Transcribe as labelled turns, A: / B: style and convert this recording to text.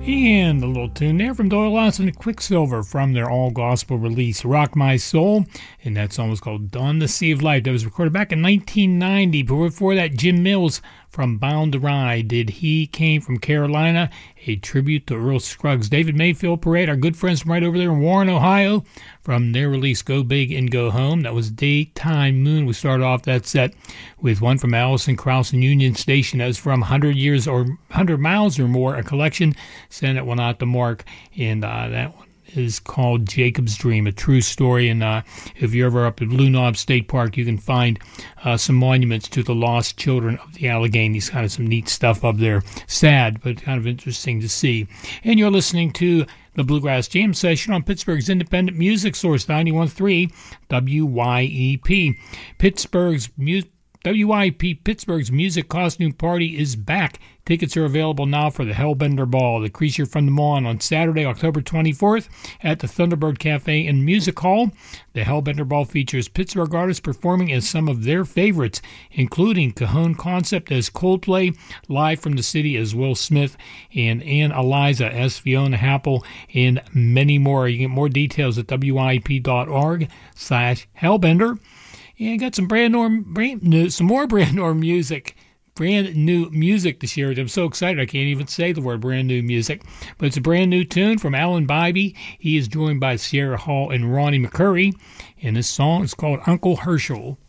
A: And a little tune there from Doyle Lawson and Quicksilver from their all-gospel release, Rock My Soul. And that song was called On the Sea of Life. That was recorded back in 1990. Before that, Jim Mills from Bound to Ride did He Came from Carolina, a tribute to Earl Scruggs. David Mayfield Parade, our good friends from right over there in Warren, Ohio, from their release Go Big and Go Home. That was Daytime Moon. We started off that set with one from Allison Krauss and Union Station. That was from 100 Years or 100 Miles or More, a collection. Sent it one out to Mark, and that one is called Jacob's Dream, a true story. And if you're ever up at Blue Knob State Park, you can find some monuments to the lost children of the Alleghenies. Kind of some neat stuff up there. Sad, but kind of interesting to see. And you're listening to the Bluegrass Jam Session on Pittsburgh's independent music source, 91.3 WYEP. WYP Pittsburgh's Music Costume Party is back. Tickets are available now for the Hellbender Ball, the Creature from the Mawn, on Saturday, October 24th at the Thunderbird Cafe and Music Hall. The Hellbender Ball features Pittsburgh artists performing as some of their favorites, including Cajon Concept as Coldplay, live from the city as Will Smith, and Ann Eliza as Fiona Happel, and many more. You get more details at wyp.org/Hellbender. And I got some brand new music to share with you. I'm so excited I can't even say the word brand new music. But it's a brand new tune from Alan Bybee. He is joined by Sierra Hall and Ronnie McCurry. And this song is called Uncle Herschel.